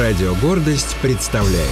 Радио «Гордость» представляет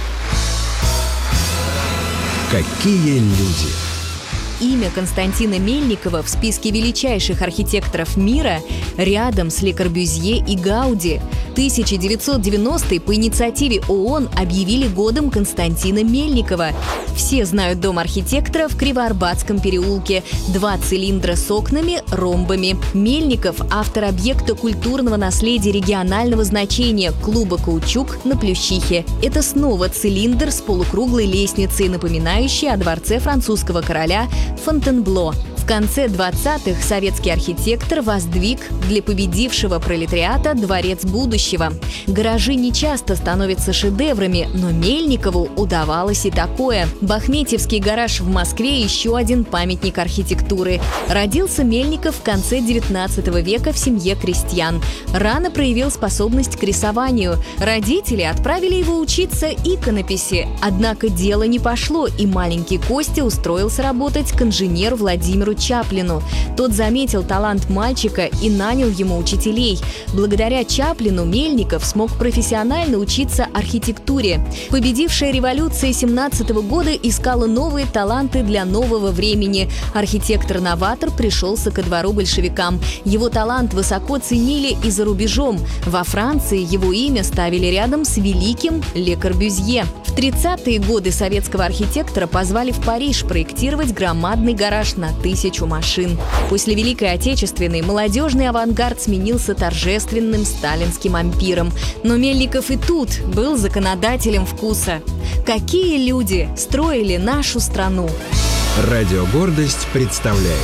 «Какие люди». Имя Константина Мельникова в списке величайших архитекторов мира рядом с Ле Корбюзье и Гауди. 1990-й по инициативе ООН объявили годом Константина Мельникова. Все знают дом архитектора в Кривоарбатском переулке. 2 цилиндра с окнами, ромбами. Мельников – автор объекта культурного наследия регионального значения клуба «Каучук» на Плющихе. Это снова цилиндр с полукруглой лестницей, напоминающий о дворце французского короля Фонтенбло. В конце 20-х советский архитектор воздвиг для победившего пролетариата дворец будущего. Гаражи не часто становятся шедеврами, но Мельникову удавалось и такое. Бахметьевский гараж в Москве – еще один памятник архитектуры. Родился Мельников в конце 19 века в семье крестьян. Рано проявил способность к рисованию. Родители отправили его учиться иконописи. Однако дело не пошло, и маленький Костя устроился работать к инженеру Владимиру Чаплину. Тот заметил талант мальчика и нанял ему учителей. Благодаря Чаплину Мельников смог профессионально учиться архитектуре. Победившая революция 17 года искала новые таланты для нового времени. Архитектор-новатор пришелся ко двору большевикам. Его талант высоко ценили и за рубежом. Во Франции его имя ставили рядом с великим Ле Корбюзье. В 30-е годы советского архитектора позвали в Париж проектировать громадный гараж на 1000 машин. После Великой Отечественной молодежный авангард сменился торжественным сталинским ампиром. Но Мельников и тут был законодателем вкуса. Какие люди строили нашу страну? Радио «Гордость» представляет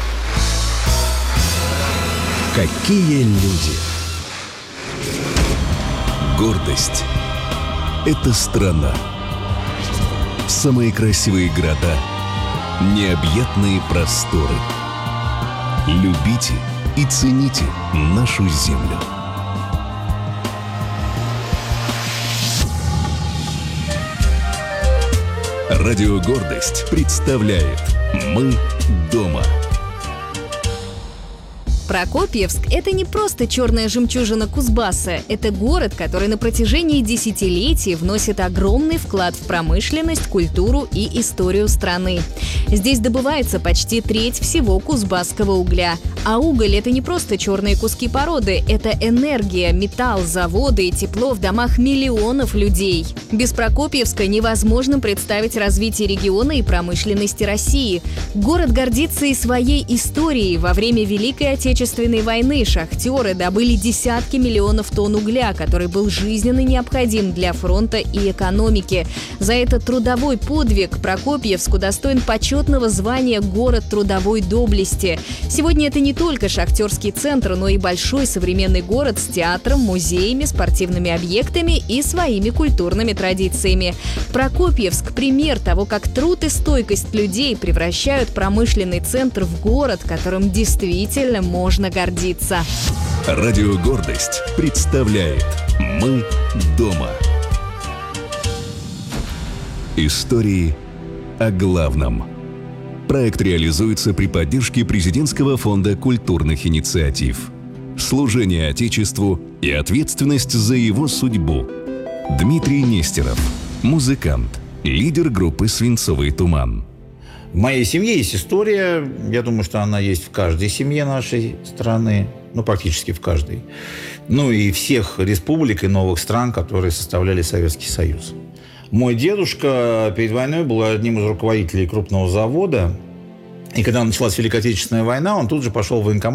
«Какие люди». Гордость – это страна. Самые красивые города, необъятные просторы. Любите и цените нашу землю. Радио «Гордость» представляет «Мы дома». Прокопьевск – это не просто черная жемчужина Кузбасса. Это город, который на протяжении десятилетий вносит огромный вклад в промышленность, культуру и историю страны. Здесь добывается почти треть всего кузбасского угля. А уголь – это не просто черные куски породы, это энергия, металл, заводы и тепло в домах миллионов людей. Без Прокопьевска невозможно представить развитие региона и промышленности России. Город гордится и своей историей. Во время Великой Отечественной войны шахтеры добыли десятки миллионов тонн угля, который был жизненно необходим для фронта и экономики. За этот трудовой подвиг Прокопьевск удостоен почетного звания «Город трудовой доблести». Сегодня это не только шахтерский центр, но и большой современный город с театром, музеями, спортивными объектами и своими культурными традициями. Прокопьевск – пример того, как труд и стойкость людей превращают промышленный центр в город, которым действительно можно гордиться. Радио «Гордость» представляет «Мы дома». Истории о главном. Проект реализуется при поддержке Президентского фонда культурных инициатив. Служение Отечеству и ответственность за его судьбу. Дмитрий Нестеров, музыкант, лидер группы «Свинцовый туман». В моей семье есть история. Я думаю, что она есть в каждой семье нашей страны. Практически в каждой. И всех республик и новых стран, которые составляли Советский Союз. Мой дедушка перед войной был одним из руководителей крупного завода. И когда началась Великая Отечественная война, он тут же пошел в военкомат